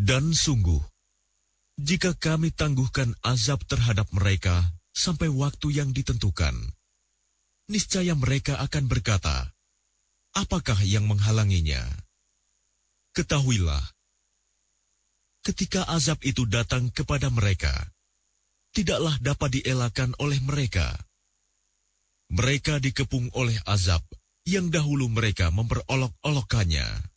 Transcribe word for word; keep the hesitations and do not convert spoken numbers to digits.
Dan sungguh, jika kami tangguhkan azab terhadap mereka sampai waktu yang ditentukan, niscaya mereka akan berkata, apakah yang menghalanginya? Ketahuilah, ketika azab itu datang kepada mereka, tidaklah dapat dielakkan oleh mereka. Mereka dikepung oleh azab yang dahulu mereka memperolok-olokkannya.